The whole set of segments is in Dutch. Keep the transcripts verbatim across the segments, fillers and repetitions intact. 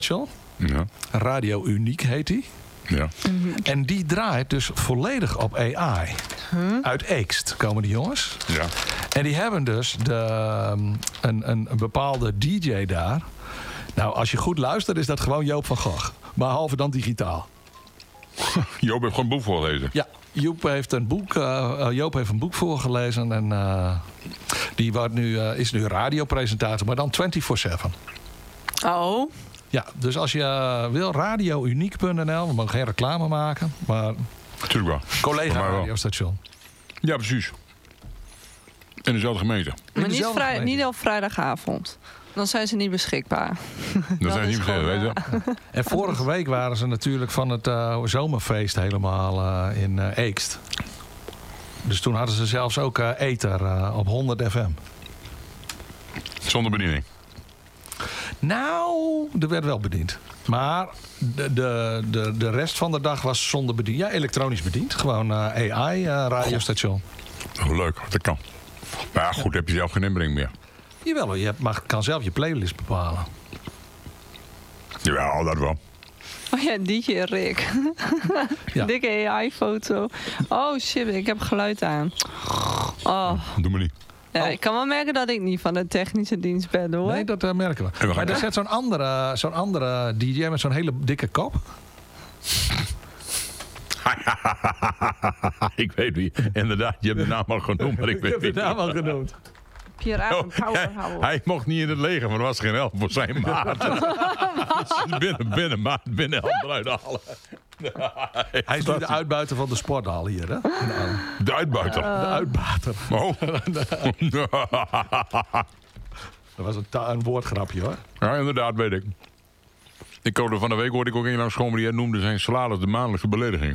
Ja. Radio Uniek heet die. Ja. Mm-hmm. En die draait dus volledig op A I. Huh? Uit Eekst komen die jongens. Ja. En die hebben dus de, een, een, een bepaalde D J daar. Nou, als je goed luistert is dat gewoon Joop van Gogh. Behalve dan digitaal. Joop heeft gewoon een boek voorgelezen. Ja, Joop heeft een boek, uh, Joop heeft een boek voorgelezen. En uh, die wordt nu, uh, is nu radiopresentator, maar dan vierentwintig zeven. Oh. Ja, dus als je uh, wil, radio uniek punt n l. We mogen geen reclame maken, maar Tuurlijk wel. collega Voor mij wel. radiostation. Ja, precies. In dezelfde gemeente. Maar niet, dezelfde vrij, gemeente. niet op vrijdagavond. Dan zijn ze niet beschikbaar. Dat zijn is niet meer gewoon, weet je. En vorige week waren ze natuurlijk van het uh, zomerfeest helemaal uh, in uh, Eekst. Dus toen hadden ze zelfs ook uh, ether uh, op honderd F M. Zonder bediening. Nou, er werd wel bediend. Maar de, de, de, de rest van de dag was zonder bediening. Ja, elektronisch bediend. Gewoon uh, A I, uh, radiostation. Oh, leuk, dat kan. Maar ja, goed, heb je zelf geen inbreng meer. Jawel, je hebt, mag, kan zelf je playlist bepalen. Ja, dat wel. Oh ja, D J Rick. Ja. Dikke A I-foto. Oh shit, ik heb geluid aan. Oh. Doe maar niet. Ja, Oh. ik kan wel merken dat ik niet van de technische dienst ben, hoor. Nee, dat uh, merken we. we gaan Maar er ja. zit zo'n andere, zo'n andere D J met zo'n hele dikke kop. Ik weet wie. Inderdaad, je hebt de naam al genoemd, maar ik weet heb wie. de naam al genoemd. Pierre Oh, Adam Power hij, Howell. hij mocht niet in het leger, maar er was geen help voor zijn maat. Dus binnen, binnen, maat, binnen help eruit halen. Hij is nu de uitbuiter van de sporthal hier, hè? Nou, De uitbuiter. de uitbater. Oh. Dat was een, ta- een woordgrapje, hoor. Ja, inderdaad, weet ik. Ik hoorde van de week hoorde ik ook een langs komen die noemde zijn salaris de maandelijkse belediging.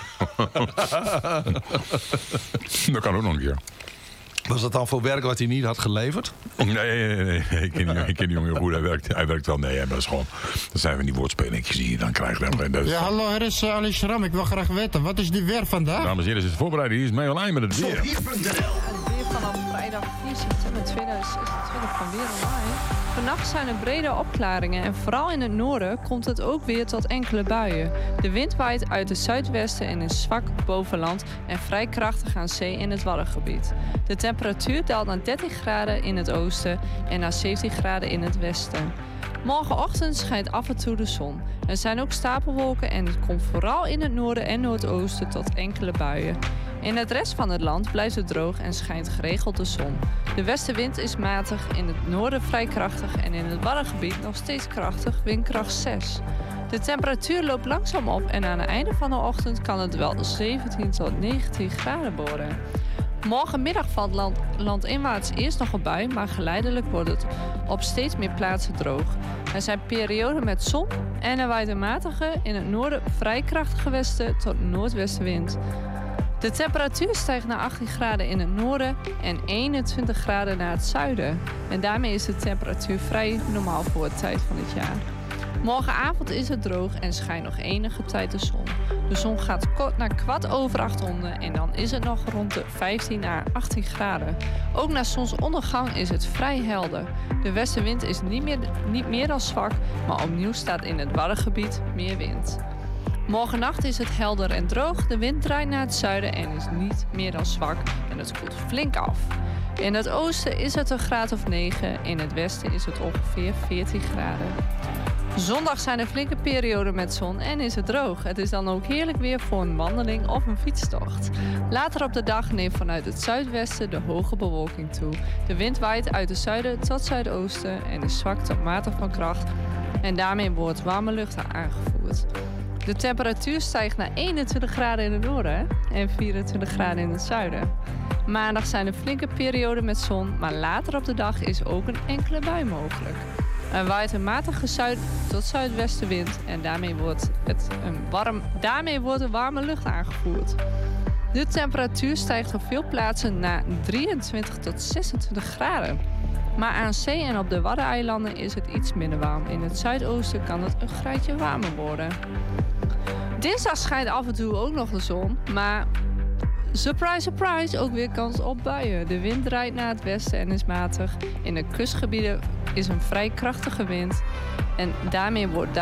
Dat kan ook nog een keer. Was dat dan voor werk wat hij niet had geleverd? Nee, nee, nee, nee. Ik ken die, ik ken die jongen heel goed. Hij werkt, hij werkt wel. Nee, maar dat is gewoon. Dat zijn we die woordspelingetjes die je dan krijgt. Dat is, Ja, hallo, er is uh, Ali Schram. Ik wil graag weten, wat is die weer vandaag? dames en heren, is het voorbereid. Hier is mee online met het weer. Het weer vanaf vrijdag vier september tweeduizend zesentwintig van Weer Online. Vannacht zijn er brede opklaringen en vooral in het noorden komt het ook weer tot enkele buien. De wind waait uit het zuidwesten en is zwak boven land en vrij krachtig aan zee in het Waddengebied. De temperatuur daalt naar dertien graden in het oosten en naar zeventien graden in het westen. Morgenochtend schijnt af en toe de zon. Er zijn ook stapelwolken en het komt vooral in het noorden en noordoosten tot enkele buien. In het rest van het land blijft het droog en schijnt geregeld de zon. De westenwind is matig, in het noorden vrij krachtig en in het Waddengebied nog steeds krachtig, windkracht zes. De temperatuur loopt langzaam op en aan het einde van de ochtend kan het wel zeventien tot negentien graden worden. Morgenmiddag valt land, landinwaarts eerst nog een bui, maar geleidelijk wordt het op steeds meer plaatsen droog. Er zijn perioden met zon en er waait een matige, in het noorden vrij krachtige westen tot noordwestenwind. De temperatuur stijgt naar achttien graden in het noorden en eenentwintig graden naar het zuiden. En daarmee is de temperatuur vrij normaal voor de tijd van het jaar. Morgenavond is het droog en schijnt nog enige tijd de zon. De zon gaat kort naar kwart over acht onder en dan is het nog rond de vijftien à achttien graden. Ook na zonsondergang is het vrij helder. De westenwind is niet meer, niet meer dan zwak, maar opnieuw staat in het Waddengebied meer wind. Morgennacht is het helder en droog, de wind draait naar het zuiden en is niet meer dan zwak en het koelt flink af. In het oosten is het een graad of negen, in het westen is het ongeveer veertien graden. Zondag zijn er flinke perioden met zon en is het droog. Het is dan ook heerlijk weer voor een wandeling of een fietstocht. Later op de dag neemt vanuit het zuidwesten de hoge bewolking toe. De wind waait uit het zuiden tot zuidoosten en is zwak tot matig van kracht. En daarmee wordt warme lucht aangevoerd. De temperatuur stijgt naar eenentwintig graden in het noorden en vierentwintig graden in het zuiden. Maandag zijn er flinke perioden met zon, maar later op de dag is ook een enkele bui mogelijk. Er waait een matige zuid- tot zuidwestenwind en daarmee wordt, het een warm, daarmee wordt een warme lucht aangevoerd. De temperatuur stijgt op veel plaatsen naar drieëntwintig tot zesentwintig graden. Maar aan zee en op de Waddeneilanden is het iets minder warm. In het zuidoosten kan het een graadje warmer worden. Dinsdag schijnt af en toe ook nog de zon, maar Surprise, surprise, ook weer kans op buien. De wind draait naar het westen en is matig. In de kustgebieden is een vrij krachtige wind. En daarmee wordt